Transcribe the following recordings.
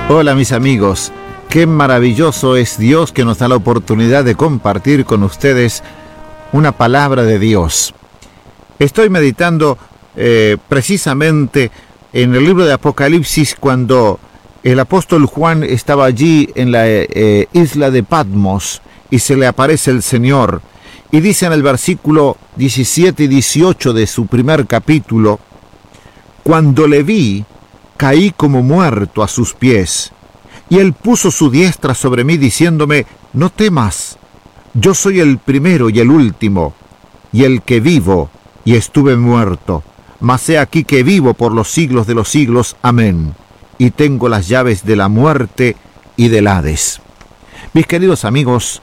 Hola mis amigos, qué maravilloso es Dios que nos da la oportunidad de compartir con ustedes una palabra de Dios. Estoy meditando precisamente en el libro de Apocalipsis cuando el apóstol Juan estaba allí en la isla de Patmos y se le aparece el Señor. Y dice en el versículo 17 y 18 de su primer capítulo: cuando le vi, caí como muerto a sus pies, y él puso su diestra sobre mí diciéndome: no temas, yo soy el primero y el último, y el que vivo, y estuve muerto, mas he aquí que vivo por los siglos de los siglos, amén, y tengo las llaves de la muerte y del Hades. Mis queridos amigos,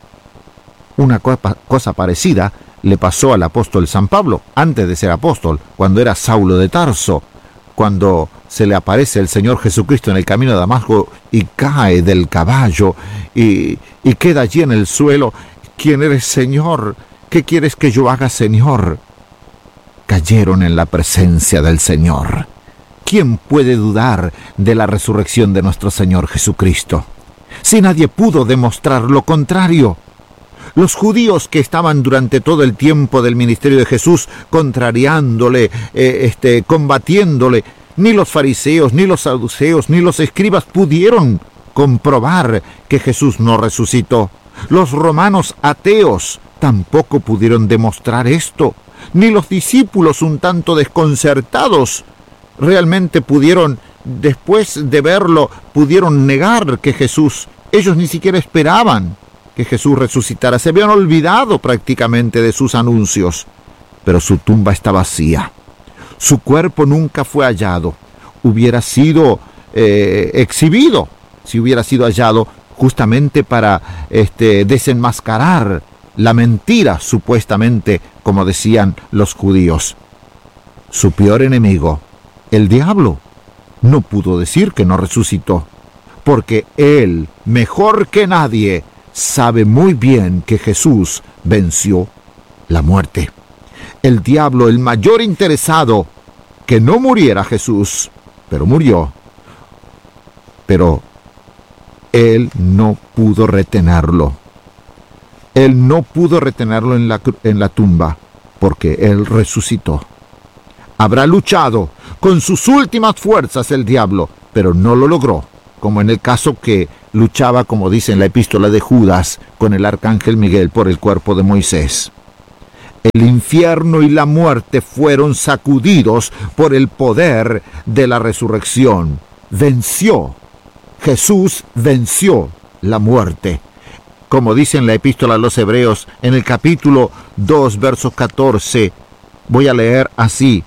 una cosa parecida le pasó al apóstol San Pablo, antes de ser apóstol, cuando era Saulo de Tarso, cuando se le aparece el Señor Jesucristo en el camino de Damasco y cae del caballo y queda allí en el suelo. ¿Quién eres, Señor? ¿Qué quieres que yo haga, Señor? Cayeron en la presencia del Señor. ¿Quién puede dudar de la resurrección de nuestro Señor Jesucristo? Si nadie pudo demostrar lo contrario. Los judíos que estaban durante todo el tiempo del ministerio de Jesús contrariándole, combatiéndole, ni los fariseos, ni los saduceos, ni los escribas pudieron comprobar que Jesús no resucitó. Los romanos ateos tampoco pudieron demostrar esto, ni los discípulos un tanto desconcertados realmente pudieron, después de verlo, pudieron negar que ellos ni siquiera esperaban que Jesús resucitara. Se habían olvidado prácticamente de sus anuncios, pero su tumba está vacía. Su cuerpo nunca fue hallado. Hubiera sido exhibido si hubiera sido hallado, justamente para desenmascarar la mentira, supuestamente, como decían los judíos. Su peor enemigo, el diablo, no pudo decir que no resucitó, porque él, mejor que nadie, sabe muy bien que Jesús venció la muerte. El diablo, el mayor interesado que no muriera Jesús, pero murió. Pero él no pudo retenerlo. Él no pudo retenerlo en la tumba, porque él resucitó. Habrá luchado con sus últimas fuerzas el diablo, pero no lo logró, como en el caso que luchaba, como dice en la epístola de Judas, con el arcángel Miguel por el cuerpo de Moisés. El infierno y la muerte fueron sacudidos por el poder de la resurrección. Venció. Jesús venció la muerte. Como dice en la epístola a los Hebreos, en el capítulo 2, verso 14, voy a leer así: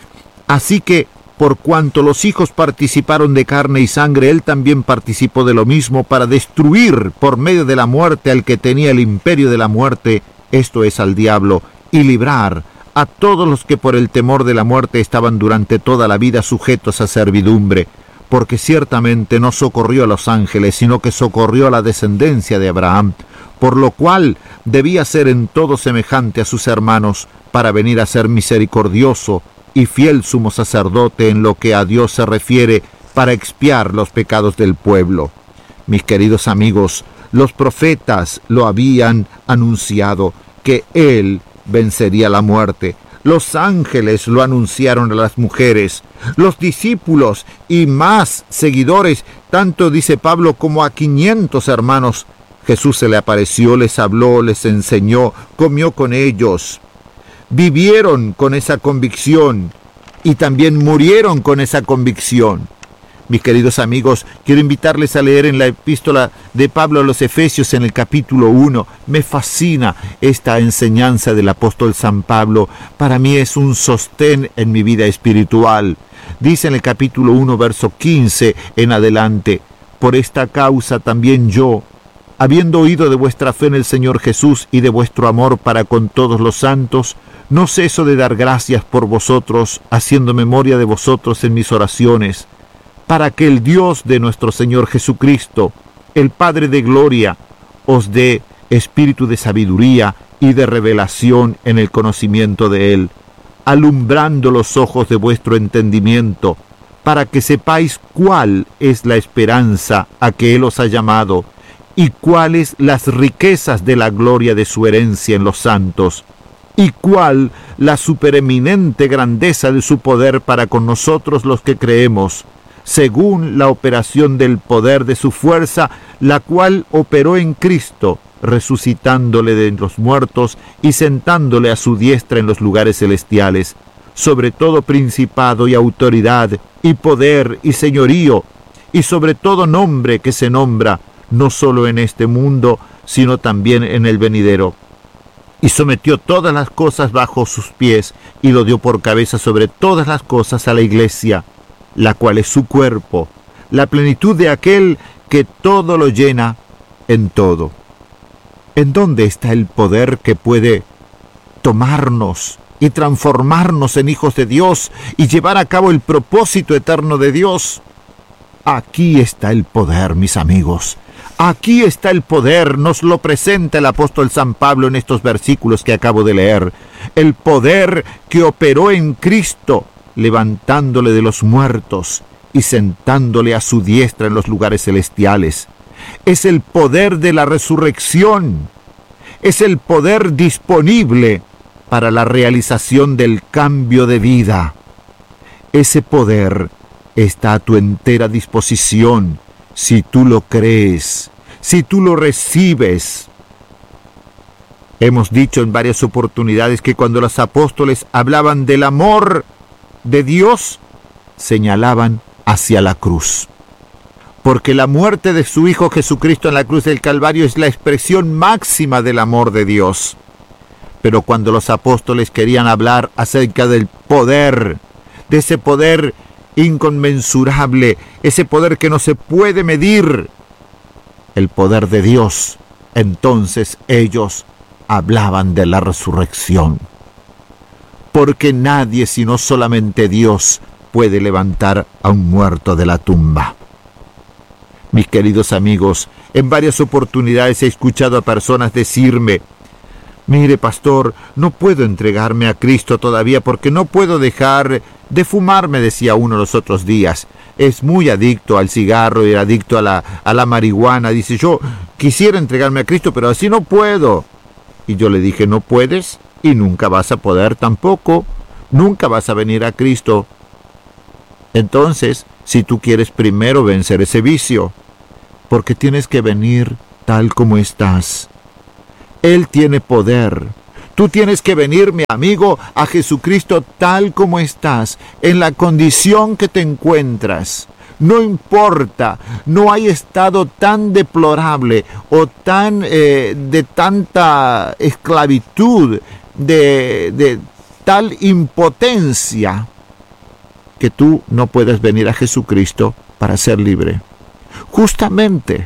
así que, por cuanto los hijos participaron de carne y sangre, él también participó de lo mismo para destruir por medio de la muerte al que tenía el imperio de la muerte, esto es, al diablo, y librar a todos los que por el temor de la muerte estaban durante toda la vida sujetos a servidumbre, porque ciertamente no socorrió a los ángeles, sino que socorrió a la descendencia de Abraham, por lo cual debía ser en todo semejante a sus hermanos, para venir a ser misericordioso y fiel sumo sacerdote en lo que a Dios se refiere, para expiar los pecados del pueblo. Mis queridos amigos, los profetas lo habían anunciado, que él vencería la muerte. Los ángeles lo anunciaron a las mujeres. Los discípulos y más seguidores, tanto dice Pablo como a 500 hermanos, Jesús se le apareció, les habló, les enseñó, comió con ellos. Vivieron con esa convicción y también murieron con esa convicción. Mis queridos amigos, quiero invitarles a leer en la epístola de Pablo a los Efesios en el capítulo 1. Me fascina esta enseñanza del apóstol San Pablo. Para mí es un sostén en mi vida espiritual. Dice en el capítulo 1, verso 15 en adelante: por esta causa también yo, habiendo oído de vuestra fe en el Señor Jesús y de vuestro amor para con todos los santos, no ceso de dar gracias por vosotros, haciendo memoria de vosotros en mis oraciones, para que el Dios de nuestro Señor Jesucristo, el Padre de gloria, os dé espíritu de sabiduría y de revelación en el conocimiento de Él, alumbrando los ojos de vuestro entendimiento, para que sepáis cuál es la esperanza a que Él os ha llamado, y cuáles las riquezas de la gloria de su herencia en los santos, y cuál la supereminente grandeza de su poder para con nosotros los que creemos, según la operación del poder de su fuerza, la cual operó en Cristo, resucitándole de los muertos y sentándole a su diestra en los lugares celestiales, sobre todo principado y autoridad, y poder y señorío, y sobre todo nombre que se nombra, no solo en este mundo, sino también en el venidero. Y sometió todas las cosas bajo sus pies, y lo dio por cabeza sobre todas las cosas a la Iglesia, la cual es su cuerpo, la plenitud de aquel que todo lo llena en todo. ¿En dónde está el poder que puede tomarnos y transformarnos en hijos de Dios y llevar a cabo el propósito eterno de Dios? Aquí está el poder, mis amigos. Aquí está el poder, nos lo presenta el apóstol San Pablo en estos versículos que acabo de leer. El poder que operó en Cristo, levantándole de los muertos y sentándole a su diestra en los lugares celestiales. Es el poder de la resurrección. Es el poder disponible para la realización del cambio de vida. Ese poder está a tu entera disposición si tú lo crees, si tú lo recibes. Hemos dicho en varias oportunidades que cuando los apóstoles hablaban del amor de Dios, señalaban hacia la cruz. Porque la muerte de su Hijo Jesucristo en la cruz del Calvario es la expresión máxima del amor de Dios. Pero cuando los apóstoles querían hablar acerca del poder, de ese poder inconmensurable, ese poder que no se puede medir, el poder de Dios, entonces ellos hablaban de la resurrección. Porque nadie sino solamente Dios puede levantar a un muerto de la tumba. Mis queridos amigos, en varias oportunidades he escuchado a personas decirme: mire, pastor, no puedo entregarme a Cristo todavía porque no puedo dejar de fumar, me decía uno los otros días. Es muy adicto al cigarro y adicto a la marihuana. Dice, yo quisiera entregarme a Cristo, pero así no puedo. Y yo le dije, no puedes y nunca vas a poder tampoco. Nunca vas a venir a Cristo. Entonces, si tú quieres primero vencer ese vicio, porque tienes que venir tal como estás. Él tiene poder. Tú tienes que venir, mi amigo, a Jesucristo tal como estás, en la condición que te encuentras. No importa, no hay estado tan deplorable o tan de tanta esclavitud, de tal impotencia, que tú no puedes venir a Jesucristo para ser libre. Justamente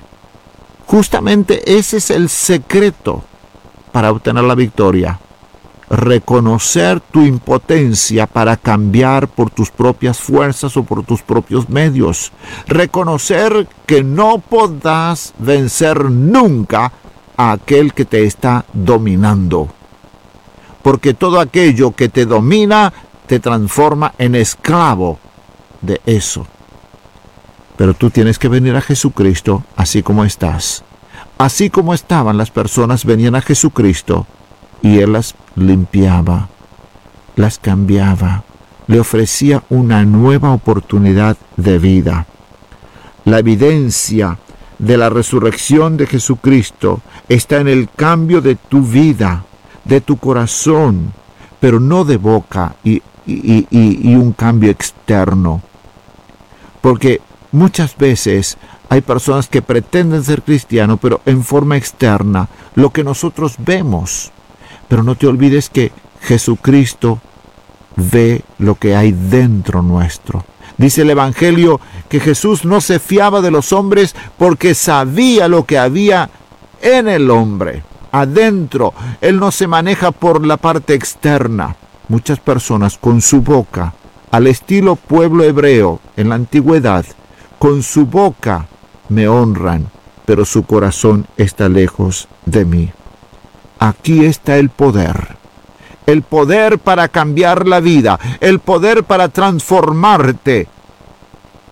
ese es el secreto para obtener la victoria. Reconocer tu impotencia para cambiar por tus propias fuerzas o por tus propios medios. Reconocer que no podrás vencer nunca a aquel que te está dominando. Porque todo aquello que te domina te transforma en esclavo de eso. Pero tú tienes que venir a Jesucristo así como estás. Así como estaban las personas, venían a Jesucristo y Él las limpiaba, las cambiaba, le ofrecía una nueva oportunidad de vida. La evidencia de la resurrección de Jesucristo está en el cambio de tu vida, de tu corazón, pero no de boca y un cambio externo. Porque muchas veces hay personas que pretenden ser cristianos, pero en forma externa, lo que nosotros vemos. Pero no te olvides que Jesucristo ve lo que hay dentro nuestro. Dice el Evangelio que Jesús no se fiaba de los hombres porque sabía lo que había en el hombre, adentro. Él no se maneja por la parte externa. Muchas personas con su boca, al estilo pueblo hebreo en la antigüedad, con su boca me honran, pero su corazón está lejos de mí. Aquí está el poder para cambiar la vida, el poder para transformarte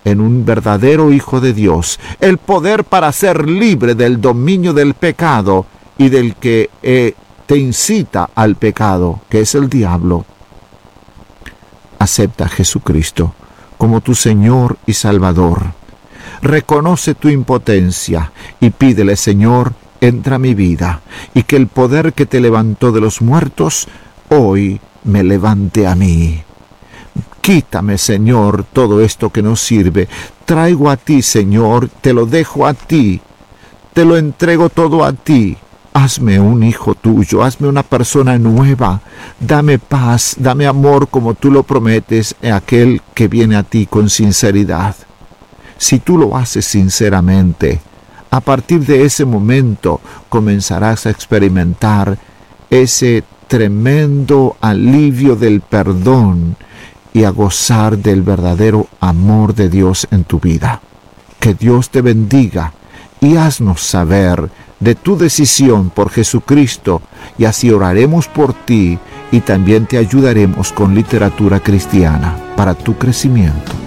en un verdadero hijo de Dios, el poder para ser libre del dominio del pecado y del que te incita al pecado, que es el diablo. Acepta a Jesucristo como tu Señor y Salvador. Reconoce tu impotencia y pídele: Señor, entra a mi vida, y que el poder que te levantó de los muertos hoy me levante a mí. Quítame, Señor, todo esto que no sirve. Traigo a ti, Señor, te lo dejo a ti, te lo entrego todo a ti. Hazme un hijo tuyo, hazme una persona nueva. Dame paz, dame amor como tú lo prometes a aquel que viene a ti con sinceridad. Si tú lo haces sinceramente, a partir de ese momento comenzarás a experimentar ese tremendo alivio del perdón y a gozar del verdadero amor de Dios en tu vida. Que Dios te bendiga y haznos saber de tu decisión por Jesucristo, y así oraremos por ti y también te ayudaremos con literatura cristiana para tu crecimiento.